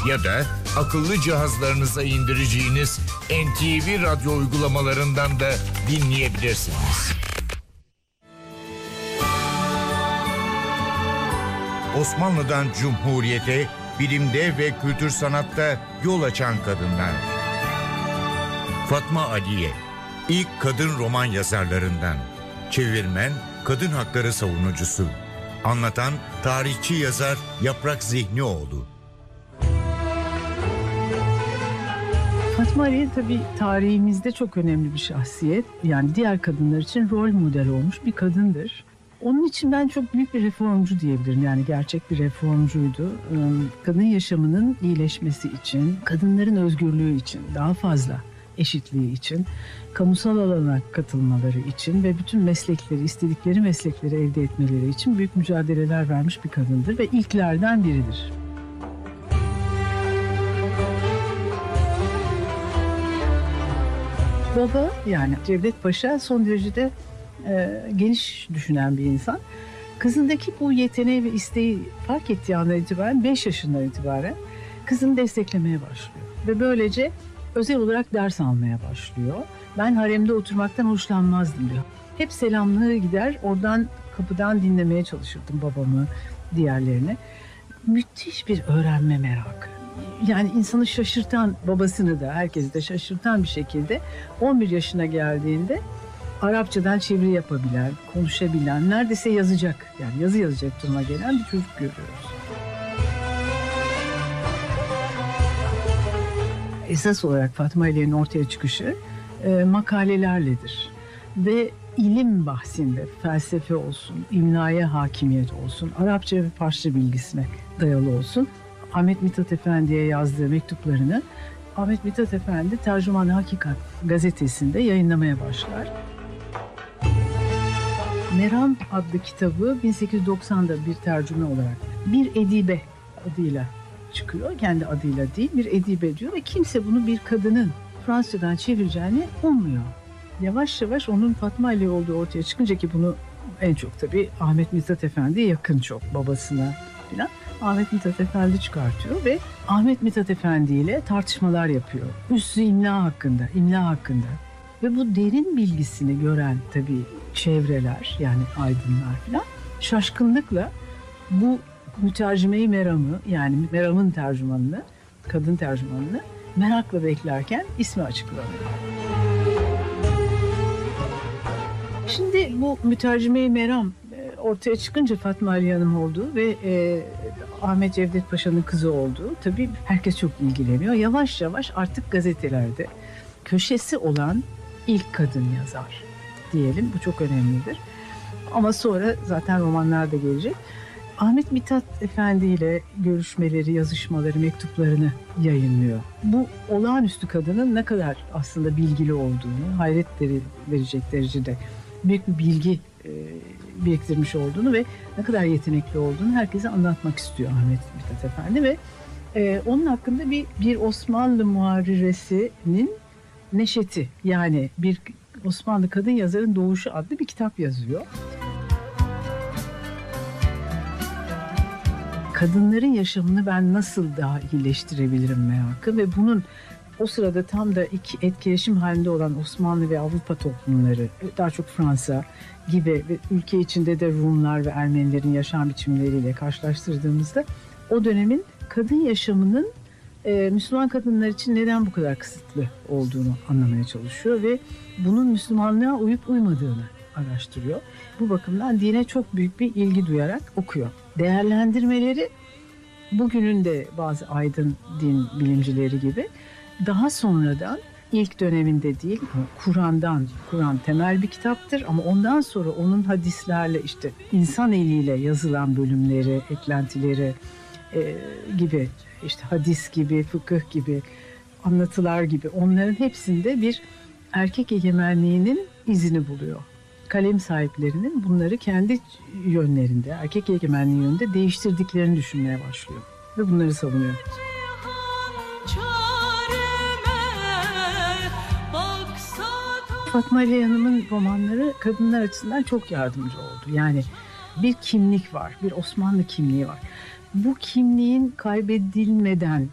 ya da akıllı cihazlarınıza indireceğiniz NTV Radyo uygulamalarından da dinleyebilirsiniz. Osmanlı'dan Cumhuriyete, bilimde ve kültür sanatta yol açan kadınlar. Fatma Aliye, ilk kadın roman yazarlarından. Çevirmen, kadın hakları savunucusu. Anlatan tarihçi yazar Yaprak Zihnioğlu. Fatma Aliye tabii tarihimizde çok önemli bir şahsiyet. Yani diğer kadınlar için rol model olmuş bir kadındır. Onun için ben çok büyük bir reformcu diyebilirim. Yani gerçek bir reformcuydu. Kadın yaşamının iyileşmesi için, kadınların özgürlüğü için, daha fazla eşitliği için, kamusal alana katılmaları için ve bütün meslekleri, istedikleri meslekleri elde etmeleri için büyük mücadeleler vermiş bir kadındır ve ilklerden biridir. Baba, yani Cevdet Paşa son derecede geniş düşünen bir insan. Kızındaki bu yeteneği ve isteği fark ettiği andan itibaren 5 yaşından itibaren kızını desteklemeye başlıyor. Ve böylece özel olarak ders almaya başlıyor. Ben haremde oturmaktan hoşlanmazdım diyor. Hep selamlığı gider, oradan kapıdan dinlemeye çalışırdım babamı, diğerlerini. Müthiş bir öğrenme merakı. Yani insanı şaşırtan, babasını da herkesi de şaşırtan bir şekilde 11 yaşına geldiğinde Arapçadan çeviri yapabilen, konuşabilen, neredeyse yazacak, yani yazı yazacak duruma gelen bir çocuk görüyoruz. Esas olarak Fatma Aliye'nin ortaya çıkışı makalelerledir. Ve ilim bahsinde felsefe olsun, imlaya hakimiyet olsun, Arapça ve Farsça bilgisine dayalı olsun. Ahmet Mithat Efendi'ye yazdığı mektuplarını Ahmet Mithat Efendi Tercüman-ı Hakikat gazetesinde yayınlamaya başlar. Meram adlı kitabı 1890'da bir tercüme olarak bir edibe adıyla çıkıyor. Kendi adıyla değil, bir edibe diyor ve kimse bunu bir kadının Fransızcadan çevireceğini ummuyor. Yavaş yavaş onun Fatma Aliye olduğu ortaya çıkınca, ki bunu en çok tabii Ahmet Mithat Efendi'ye yakın, çok babasına filan. Ahmet Mithat Efendi çıkartıyor ve Ahmet Mithat Efendi ile tartışmalar yapıyor. Üssü imla hakkında. Ve bu derin bilgisini gören tabii çevreler, yani aydınlar filan şaşkınlıkla bu mütercime-i Meram'ı, yani Meram'ın tercümanını, kadın tercümanını merakla beklerken ismi açıklanıyor. Şimdi bu mütercime-i Meram ortaya çıkınca Fatma Aliye Hanım olduğu ve Ahmet Cevdet Paşa'nın kızı olduğu, tabii herkes çok ilgileniyor. Yavaş yavaş artık gazetelerde köşesi olan ilk kadın yazar diyelim. Bu çok önemlidir. Ama sonra zaten romanlar da gelecek. Ahmet Mithat Efendi ile görüşmeleri, yazışmaları, mektuplarını yayınlıyor. Bu olağanüstü kadının ne kadar aslında bilgili olduğunu, hayret verecek derecede büyük bir bilgi biriktirmiş olduğunu ve ne kadar yetenekli olduğunu herkese anlatmak istiyor Ahmet Mithat Efendi ve onun hakkında bir Osmanlı muharriresinin neşeti, yani bir Osmanlı kadın yazarın doğuşu adlı bir kitap yazıyor. Kadınların yaşamını ben nasıl daha iyileştirebilirim merakı ve bunun o sırada tam da iki etkileşim halinde olan Osmanlı ve Avrupa toplumları, daha çok Fransa gibi ve ülke içinde de Rumlar ve Ermenilerin yaşam biçimleriyle karşılaştırdığımızda o dönemin kadın yaşamının Müslüman kadınlar için neden bu kadar kısıtlı olduğunu anlamaya çalışıyor ve bunun Müslümanlığa uyup uymadığını araştırıyor. Bu bakımdan dine çok büyük bir ilgi duyarak okuyor. Değerlendirmeleri bugünün de bazı aydın din bilimcileri gibi daha sonradan, ilk döneminde değil, Kur'an temel bir kitaptır ama ondan sonra onun hadislerle, işte insan eliyle yazılan bölümleri, eklentileri gibi, işte hadis gibi, fıkıh gibi, anlatılar gibi, onların hepsinde bir erkek egemenliğinin izini buluyor. Kalem sahiplerinin bunları kendi yönlerinde, erkek egemenliği yönünde değiştirdiklerini düşünmeye başlıyor ve bunları savunuyor. Fatma Aliye Hanım'ın romanları kadınlar açısından çok yardımcı oldu. Yani bir kimlik var, bir Osmanlı kimliği var. Bu kimliğin kaybedilmeden